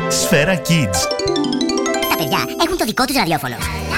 Σφαίρα Kids. Τα παιδιά έχουν το δικό τους ραδιόφωνο.